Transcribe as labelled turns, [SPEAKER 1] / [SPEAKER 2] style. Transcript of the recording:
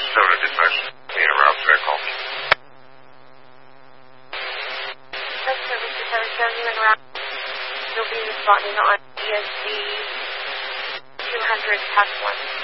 [SPEAKER 1] Soda Dispatch, being a route vehicle.
[SPEAKER 2] That's service to 770 en route. You'll be responding on ESD 200 past 1.